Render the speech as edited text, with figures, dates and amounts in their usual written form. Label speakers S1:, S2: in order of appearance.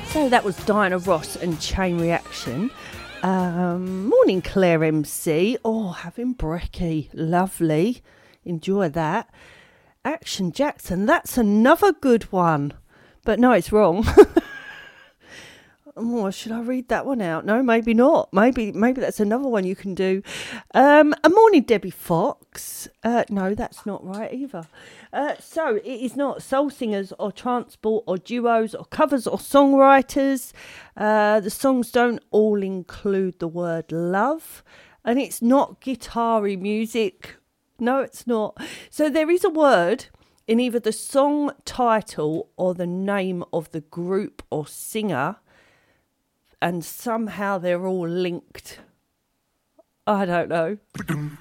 S1: So that was Diana Ross and Chain Reaction. Morning, Claire MC. Oh, having brekkie. Lovely. Enjoy that. Action Jackson. That's another good one. But no, it's wrong. Oh, should I read that one out? No, maybe not. Maybe that's another one you can do. A morning, Debbie Fox. No, that's not right either. So it is not soul singers or transport or duos or covers or songwriters. The songs don't all include the word love, and it's not guitar-y music. No, it's not. So there is a word in either the song title or the name of the group or singer, and somehow they're all linked. I don't know.